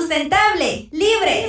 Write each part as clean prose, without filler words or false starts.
sustentable, libres.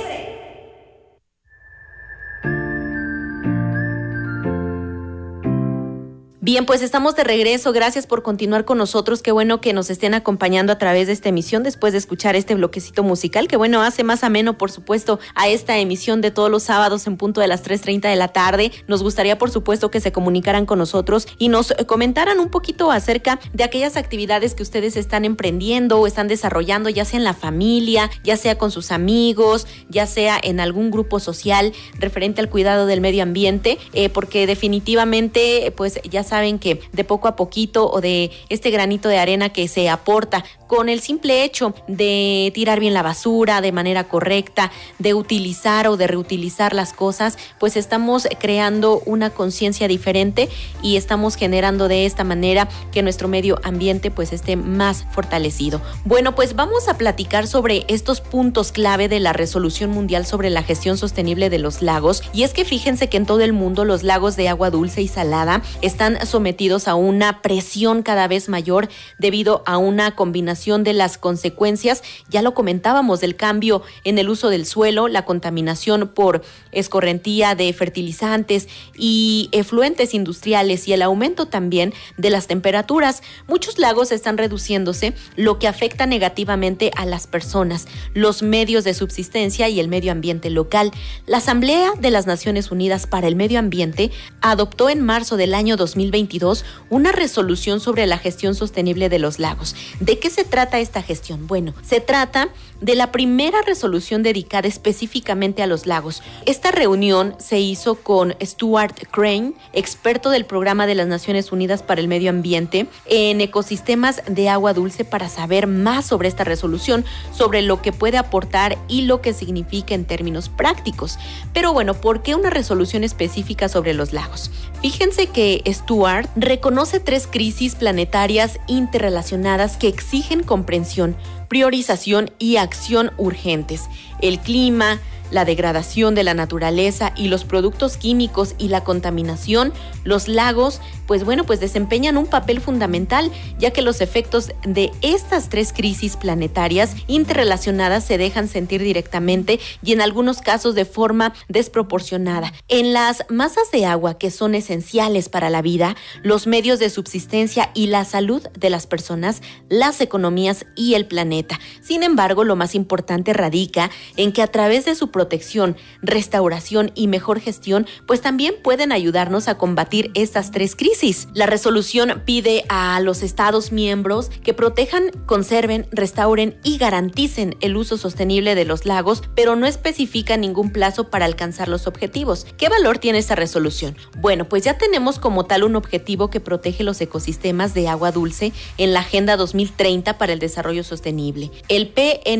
Bien, pues estamos de regreso. Gracias por continuar con nosotros. Qué bueno que nos estén acompañando a través de esta emisión después de escuchar este bloquecito musical, que bueno, hace más ameno, por supuesto, a esta emisión de todos los sábados en punto de las 3:30 de la tarde. Nos gustaría, por supuesto, que se comunicaran con nosotros y nos comentaran un poquito acerca de aquellas actividades que ustedes están emprendiendo o están desarrollando, ya sea en la familia, ya sea con sus amigos, ya sea en algún grupo social referente al cuidado del medio ambiente, porque definitivamente, pues ya saben que de poco a poquito o de este granito de arena que se aporta con el simple hecho de tirar bien la basura de manera correcta, de utilizar o de reutilizar las cosas, pues estamos creando una conciencia diferente y estamos generando de esta manera que nuestro medio ambiente pues esté más fortalecido. Bueno, pues vamos a platicar sobre estos puntos clave de la Resolución Mundial sobre la Gestión Sostenible de los Lagos, y es que fíjense que en todo el mundo los lagos de agua dulce y salada están sometidos a una presión cada vez mayor debido a una combinación de las consecuencias, ya lo comentábamos, del cambio en el uso del suelo, la contaminación por escorrentía de fertilizantes y efluentes industriales y el aumento también de las temperaturas. Muchos lagos están reduciéndose, lo que afecta negativamente a las personas, los medios de subsistencia y el medio ambiente local. La Asamblea de las Naciones Unidas para el Medio Ambiente adoptó en marzo del año 2022 una resolución sobre la gestión sostenible de los lagos. ¿De qué se trata esta gestión? Bueno, se trata de la primera resolución dedicada específicamente a los lagos. Esta reunión se hizo con Stuart Crane, experto del Programa de las Naciones Unidas para el Medio Ambiente en ecosistemas de agua dulce, para saber más sobre esta resolución, sobre lo que puede aportar y lo que significa en términos prácticos. Pero bueno, ¿por qué una resolución específica sobre los lagos? Fíjense que Stuart reconoce 3 crisis planetarias interrelacionadas que exigen comprensión, priorización y acción urgentes: el clima, la degradación de la naturaleza y los productos químicos y la contaminación. Los lagos, pues desempeñan un papel fundamental, ya que los efectos de estas 3 crisis planetarias interrelacionadas se dejan sentir directamente y en algunos casos de forma desproporcionada en las masas de agua que son esenciales para la vida, los medios de subsistencia y la salud de las personas, las economías y el planeta. Sin embargo, lo más importante radica en que a través de su protección, restauración y mejor gestión, pues también pueden ayudarnos a combatir estas 3 crisis. La resolución pide a los Estados miembros que protejan, conserven, restauren y garanticen el uso sostenible de los lagos, pero no especifica ningún plazo para alcanzar los objetivos. ¿Qué valor tiene esta resolución? Bueno, pues ya tenemos como tal un objetivo que protege los ecosistemas de agua dulce en la Agenda 2030 para el Desarrollo Sostenible. El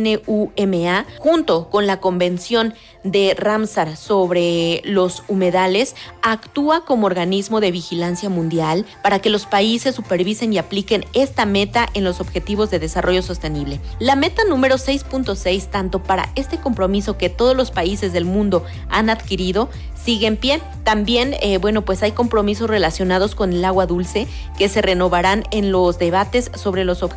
PNUMA, junto con la Convención de Ramsar sobre los humedales, actúa como organismo de vigilancia mundial para que los países supervisen y apliquen esta meta en los objetivos de desarrollo sostenible. La meta número 6.6, tanto para este compromiso que todos los países del mundo han adquirido, sigue en pie. También, hay compromisos relacionados con el agua dulce que se renovarán en los debates sobre los objetivos